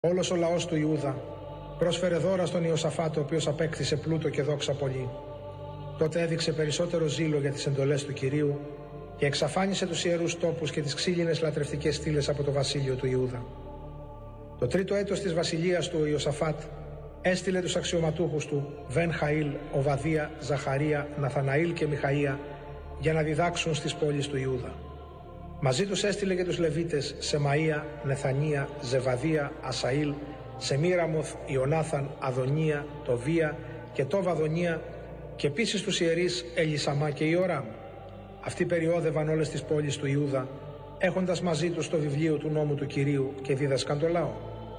Όλος ο λαός του Ιούδα πρόσφερε δώρα στον Ιωσαφάτ, ο οποίος απέκτησε πλούτο και δόξα πολύ. Τότε έδειξε περισσότερο ζήλο για τις εντολές του Κυρίου και εξαφάνισε τους ιερούς τόπους και τις ξύλινες λατρευτικές στήλες από το βασίλειο του Ιούδα. Το τρίτο έτος της βασιλείας του ο Ιωσαφάτ έστειλε τους αξιωματούχους του Βεν Χαήλ, Οβαδία, Ζαχαρία, Ναθαναήλ και Μιχαΐα για να διδάξουν στις πόλεις του Ιούδα. Μαζί τους έστειλε και τους Λεβίτες Σεμαΐα, Νεθανία, Ζεβαδία, Ασαήλ, Σεμίραμοθ, Ιωνάθαν, Αδονία, Τοβία και Τόβαδονία και επίσης τους ιερείς Ελισαμά και Ιωράμ. Αυτοί περιόδευαν όλες τις πόλεις του Ιούδα, έχοντας μαζί τους το βιβλίο του νόμου του Κυρίου και δίδασκαν το λαό.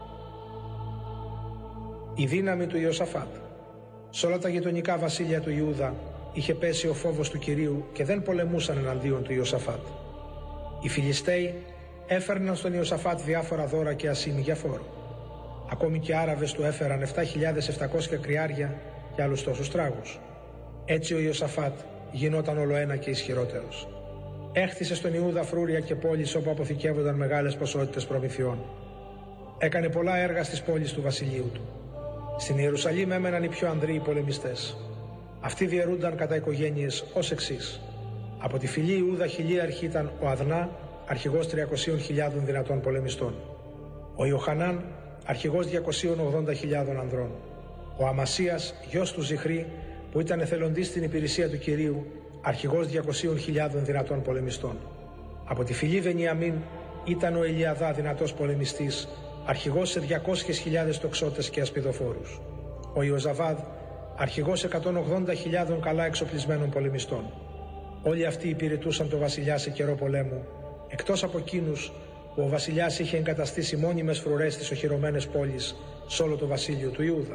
Η δύναμη του Ιωσαφάτ. Σε όλα τα γειτονικά βασίλεια του Ιούδα είχε πέσει ο φόβος του Κυρίου και δεν πολεμούσαν εναντίον του Ιωσαφάτ. Οι Φιλιστέοι έφερναν στον Ιωσαφάτ διάφορα δώρα και ασήμι για φόρο. Ακόμη και Άραβες του έφεραν 7.700 κρυάρια και άλλους τόσους τράγους. Έτσι ο Ιωσαφάτ γινόταν ολοένα και ισχυρότερος. Έχτισε στον Ιούδα φρούρια και πόλεις όπου αποθηκεύονταν μεγάλες ποσότητες προμηθειών. Έκανε πολλά έργα στις πόλεις του βασιλείου του. Στην Ιερουσαλήμ έμεναν οι πιο ανδρείοι πολεμιστές. Αυτοί διαιρούνταν κατά οικογένειες ως εξής. Από τη φυλή Ιούδα χιλίαρχη ήταν ο Αδνά, αρχηγός 300.000 δυνατών πολεμιστών. Ο Ιωχανάν, αρχηγός 280.000 ανδρών. Ο Αμασίας, γιος του Ζιχρή, που ήταν εθελοντής στην υπηρεσία του Κυρίου, αρχηγός 200.000 δυνατών πολεμιστών. Από τη φυλή Βενιαμίν ήταν ο Ελιαδά, δυνατός πολεμιστής, αρχηγός σε 200.000 τοξότες και ασπιδοφόρους. Ο Ιωζαβάδ, αρχηγός 180.000 καλά εξοπλισμένων πολεμιστών. Όλοι αυτοί υπηρετούσαν το βασιλιά σε καιρό πολέμου, εκτός από εκείνους που ο βασιλιάς είχε εγκαταστήσει μόνιμες φρουρές στις οχυρωμένες πόλεις σε όλο το βασίλειο του Ιούδα.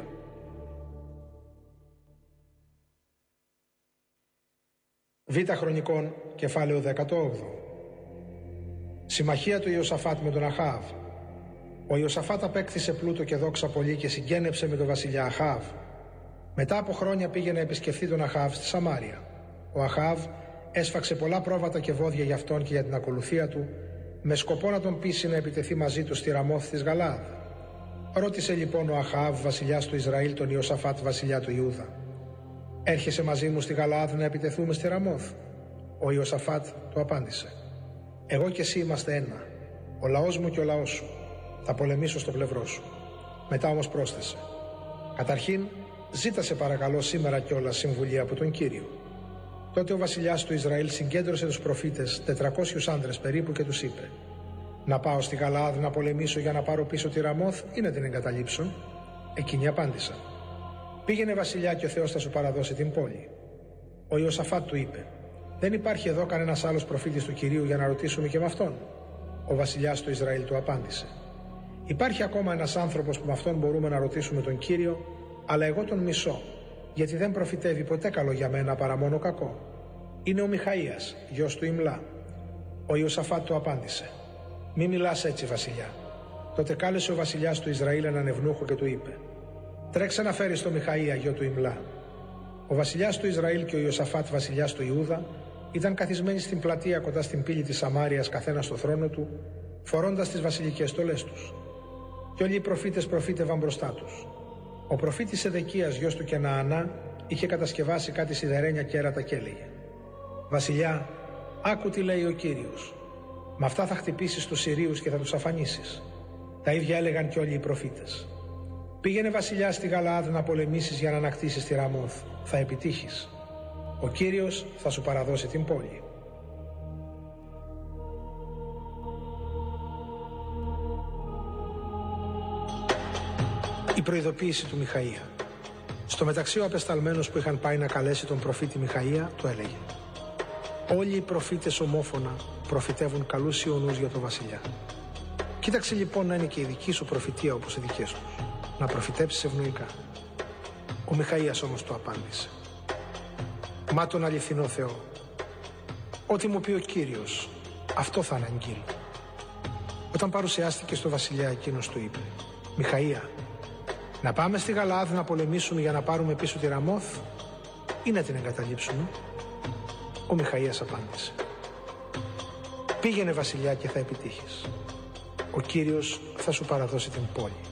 Β' Χρονικών, κεφάλαιο 18. Συμμαχία του Ιωσαφάτ με τον Αχάβ. Ο Ιωσαφάτ απέκτησε πλούτο και δόξα πολύ και συγγένεψε με τον βασιλιά Αχάβ. Μετά από χρόνια πήγε να επισκεφθεί τον Αχάβ στη Σαμάρια. Ο Αχάβ έσφαξε πολλά πρόβατα και βόδια για αυτόν και για την ακολουθία του, με σκοπό να τον πείσει να επιτεθεί μαζί του στη Ραμόθ της Γαλαάδ. Ρώτησε λοιπόν ο Αχάβ, βασιλιάς του Ισραήλ, τον Ιωσαφάτ, βασιλιά του Ιούδα: «Έρχεσαι μαζί μου στη Γαλαάδ να επιτεθούμε στη Ραμόθ?» Ο Ιωσαφάτ του απάντησε: «Εγώ και εσύ είμαστε ένα. Ο λαός μου και ο λαός σου. Θα πολεμήσω στο πλευρό σου». Μετά όμως πρόσθεσε: «Καταρχήν, ζήτασε παρακαλώ σήμερα κιόλας συμβουλή από τον Κύριο». Τότε ο βασιλιάς του Ισραήλ συγκέντρωσε τους προφήτες, 400 άνδρες περίπου, και τους είπε: «Να πάω στη Γαλαάδ να πολεμήσω για να πάρω πίσω τη Ραμόθ ή να την εγκαταλείψω?» Εκείνοι απάντησαν: «Πήγαινε βασιλιά και ο Θεός θα σου παραδώσει την πόλη». Ο Ιωσαφάτ του είπε: «Δεν υπάρχει εδώ κανένας άλλος προφήτης του Κυρίου για να ρωτήσουμε και με αυτόν?» Ο βασιλιάς του Ισραήλ του απάντησε: «Υπάρχει ακόμα ένας άνθρωπος που με αυτόν μπορούμε να ρωτήσουμε τον Κύριο, αλλά εγώ τον μισώ, γιατί δεν προφητεύει ποτέ καλό για μένα παρά μόνο κακό. Είναι ο Μιχαΐας, γιος του Ιμλά». Ο Ιωσαφάτ του απάντησε: «Μη μιλάς έτσι, βασιλιά». Τότε κάλεσε ο βασιλιάς του Ισραήλ έναν ευνούχο και του είπε: «Τρέξε να φέρεις το Μιχαΐα, γιο του Ιμλά». Ο βασιλιάς του Ισραήλ και ο Ιωσαφάτ, βασιλιάς του Ιούδα, ήταν καθισμένοι στην πλατεία κοντά στην πύλη της Σαμάριας, καθένας στο θρόνο του, φορώντας τις βασιλικές στολές τους. Και όλοι οι προφήτες προφήτευαν μπροστά τους. Ο προφήτης Σεδεκίας, γιος του Κεναανά, είχε κατασκευάσει κάτι σιδερένια κέρατα και έλεγε: «Βασιλιά, άκου τι λέει ο Κύριος. Με αυτά θα χτυπήσεις τους Συρίους και θα τους αφανίσεις». Τα ίδια έλεγαν και όλοι οι προφήτες. «Πήγαινε βασιλιά στη Γαλαάδ να πολεμήσεις για να ανακτήσεις τη Ραμόθ. Θα επιτύχεις. Ο Κύριος θα σου παραδώσει την πόλη». Η προειδοποίηση του Μιχαΐα. Στο μεταξύ, ο απεσταλμένος που είχαν πάει να καλέσει τον προφήτη Μιχαΐα του έλεγε: «Όλοι οι προφήτες ομόφωνα προφητεύουν καλούς ιονούς για τον βασιλιά. Κοίταξε λοιπόν να είναι και η δική σου προφητεία όπως οι δικές τους, να προφητέψεις ευνοϊκά». Ο Μιχαΐας όμως του απάντησε: «Μα τον αληθινό Θεό, ό,τι μου πει ο Κύριος, αυτό θα αναγγείλω». Όταν παρουσιάστηκε στο βασιλιά, εκείνος του είπε: «Μιχαΐα, να πάμε στη Γαλαάδ να πολεμήσουμε για να πάρουμε πίσω τη Ραμόθ ή να την εγκαταλείψουμε?» Ο Μιχαΐας απάντησε: «Πήγαινε βασιλιά και θα επιτύχεις. Ο Κύριος θα σου παραδώσει την πόλη».